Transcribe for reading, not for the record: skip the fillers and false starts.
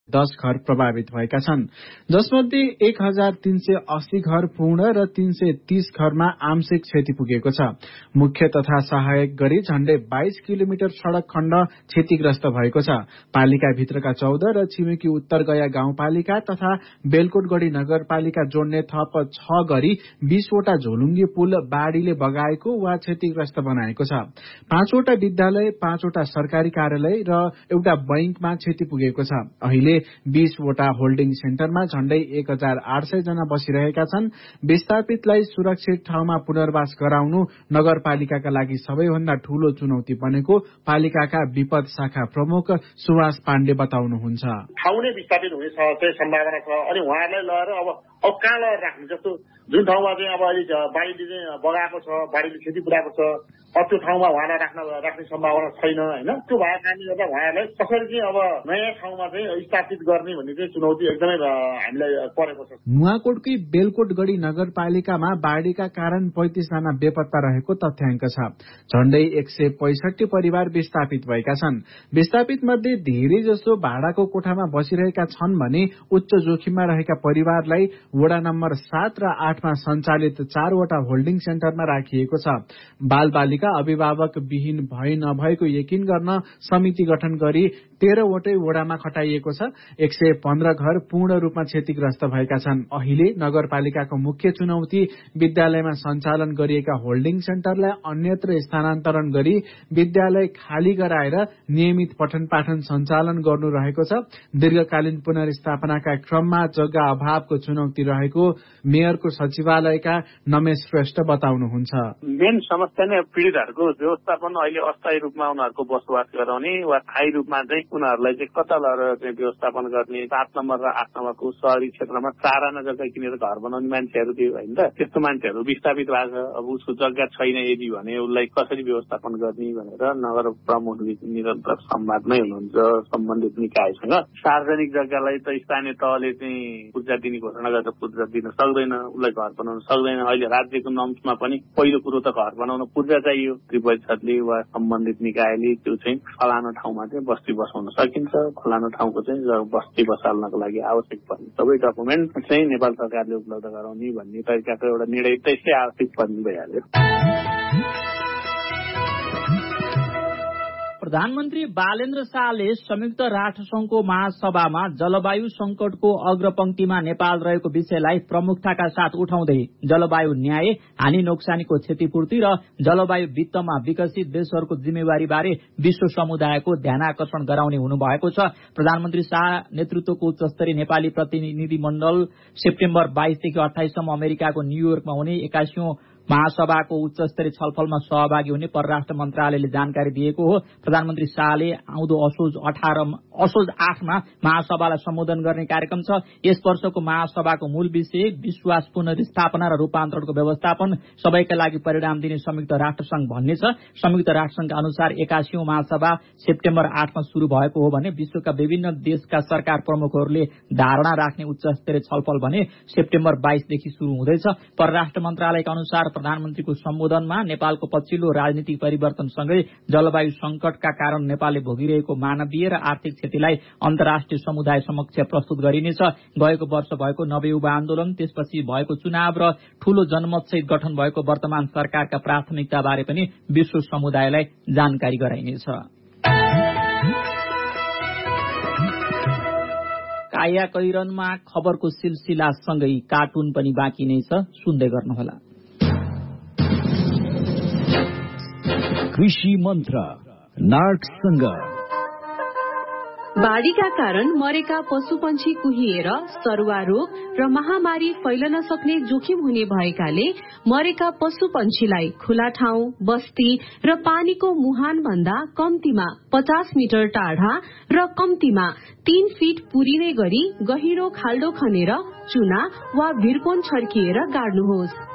10 घर प्रभावित भएका छन्, जसमध्ये 1380 घर पूर्ण र 330 घरमा आंशिक क्षति पुगेको छ। मुख्य तथा सहायक गरी झण्डै 22 किलोमिटर सड़क खण्ड क्षतिग्रस्त भएको छ। पालिकाभित्रका 14 र छिमेकी उत्तर गया गाउँपालिका तथा बेलकोटगढ़ी नगरपालिका जोड्ने थप 6 गरी 20 वटा झोलुङ्गे पुल बाढ़ीले बगाएको वा क्षतिग्रस्त बनाएको छ। 5 वटा विद्यालय, 5 वटा सरकारी कार्यालय र एउटा बैंकमा क्षति पुगेको छ। अहिले 20 वटा होल्डिङ सेन्टरमा झण्डै 1800 जना बसिरहेका छन्। विस्थापितलाई सुरक्षित ठाउँमा पुनर्वास गराउनु नगरपालिकाका लागि सबैभन्दा ठूलो चुनौती बनेको पालिकाका विपद शाखा प्रमुख सुभाष पाण्डे बताउनुहुन्छ। ठाउँ नै विस्थापित हुने सम्भावना छ। अनि उहाँहरूलाई लगेर अब कहाँ लगेर राख्ने, जस्तो जुन ठाउँमा चाहिँ अब अहिले बाढीले चाहिँ बगाएको छ, बाढीले क्षति पुर्याएको छ, अब त्यो ठाउँमा उहाँलाई राख्ने सम्भावना छैन होइन। त्यो भएको कारणले गर्दा उहाँहरूलाई कसरी चाहिँ अब नयाँ ठाउँमा चाहिँ स्थापित गर्ने भन्ने चाहिँ चुनौती एकदमै हामीलाई परेको छ। नुवाकोटकै बेलकोटगढ़ी नगरपालिकामा बाढ़ीका कारण 35 जना बेपत्ता रहेको तथ्याङ्क छ। झण्डै 165 परिवार विस्थापित भएका छन्। विस्थापित मध्ये धेरै जसो भाडाको कोठामा बसिरहेका छन् भने उच्च जोखिममा रहेका परिवारलाई वडा नम्बर 7 र 8 मा सञ्चालित 4 वटा होल्डिङ सेन्टरमा राखिएको छ। बालबालिका अभिभावक विहीन भए नभएको यकिन गर्न समिति गठन गरी 13 वटै वडामा खटाइएको छ। 115 घर पूर्ण रूपमा क्षतिग्रस्त भएका छन्। अहिले नगरपालिकाको मुख्य चुनौती विद्यालयमा सञ्चालन गरिएका होल्डिङ सेन्टरलाई अन्यत्र स्थानान्तरण गरी विद्यालय खाली गराएर नियमित पठन पाठन सञ्चालन गर्नु रहेको छ। दीर्घकालीन पुनर्स्थापनाका क्रममा जग्गा अभावको चुनौती रहेको मेयरको सचिवालयका नमेश श्रेष्ठ बताउनुहुन्छ। मेन समस्या नै पीडितहरूको व्यवस्थापन, अहिले अस्थायी रूपमा उनीहरूको बसोबास गराउने वा स्थायी रूपमा चाहिँ उनीहरूलाई चाहिँ कता लगेर चाहिँ व्यवस्थापन गर्ने। 7 नम्बर र 8 नम्बरको शहरी क्षेत्रमा 4 आना जग्गा किनेर घर बनाउने मान्छेहरू थियो होइन त, त्यस्तो मान्छेहरू विस्थापित भएको छ। अब उसको जग्गा छैन यदि भने उसलाई कसरी व्यवस्थापन गर्ने भनेर नगर प्रमुखले निरन्तर संवादमै हुनुहुन्छ सम्बन्धित निकायसँग। सार्वजनिक जग्गालाई त स्थानीय तहले चाहिँ पूर्जा दिने घोषणा गरेर पूर्जा दिन सक्दैन, उसलाई घर बनाउन सक्दैन। अहिले राज्यको नम्समा पनि पहिलो कुरो त घर बनाउन पूर्जा चाहियो। त्रिपरिषदले वा सम्बन्धित निकायले त्यो चाहिँ फलानो ठाउँमा चाहिँ बस्ती बसाउन सकिन्छ, फलानो ठाउँको चाहिँ बस्ती बसाल्नको लागि आवश्यक पर्ने सबै डकुमेन्ट चाहिँ नेपाल सरकारले उपलब्ध गराउने भन्ने तरिकाको एउटा निर्णय त्यसै आवश्यक पर्ने भइहाल्यो। प्रधानमन्त्री बालेन्द्र शाहले संयुक्त राष्ट्रसंघको महासभामा जलवायु संकटको अग्रपंक्तिमा नेपाल रहेको विषयलाई प्रमुखताका साथ उठाउँदै जलवायु न्याय, हानि नोक्सानीको क्षतिपूर्ति र जलवायु वित्तमा विकसित देशहरूको जिम्मेवारी बारे विश्व समुदायको ध्यानाकर्षण गराउने हुनुभएको छ। प्रधानमन्त्री शाह नेतृत्वको उच्चस्तरीय नेपाली प्रतिनिधि मण्डल सेप्टेम्बर 22 देखि 28 सम्म अमेरिकाको न्यूयोर्कमा हुने 81औं महासभाको उच्चस्तरीय छलफलमा सहभागी हुने परराष्ट्र मन्त्रालयले जानकारी दिएको हो। प्रधानमन्त्री शाहले आउँदो असोज 8 मा महासभालाई सम्बोधन गर्ने कार्यक्रम छ। यस वर्षको महासभाको मूल विषय विश्वास पुनर्स्थापना र रूपान्तरणको व्यवस्थापन, सबैका लागि परिणाम दिने संयुक्त राष्ट्रसंघ भन्ने छ। संयुक्त राष्ट्रसंघका अनुसार 81औं महासभा सेप्टेम्बर 8 मा शुरू भएको हो भने विश्वका विभिन्न देशका सरकार प्रमुखहरूले धारणा राख्ने उच्चस्तरीय छलफल भने सेप्टेम्बर 22 देखि शुरू हुँदैछ। परराष्ट्र मन्त्रालयका अनुसार प्रधानमन्त्रीको सम्बोधनमा नेपालको पछिल्लो राजनीतिक परिवर्तनसँगै जलवायु संकटका कारण नेपालले भोगिरहेको मानवीय र आर्थिक क्षतिलाई अन्तर्राष्ट्रिय समुदाय समक्ष प्रस्तुत गरिनेछ। गएको वर्ष भएको नवयुवा आन्दोलन, त्यसपछि भएको चुनाव र ठूलो जनमतसहित गठन भएको वर्तमान सरकारका प्राथमिकता बारे पनि विश्व समुदायलाई जानकारी गराइनेछ। काया कैरनमा खबरको सिलसिलासँगै कार्टुन पनि बाँकी नै छ, सुन्दै गर्नुहोला। कृषि मन्त्र नार्कसँग बाढ़ीका कारण मरेका पशुपन्छी कुहिएर सरुवा रोग र महामारी फैलन सक्ने जोखिम हुने भएकाले मरेका पशुपन्छीलाई खुला ठाउँ, बस्ती र पानीको मुहान भन्दा कम्तीमा 50 मिटर टाढा र कम्तीमा 3 फिट पुरिने गरी गहिरो खाल्डो खनेर चुना वा भिरकोन छर्किएर गाड्नुहोस्।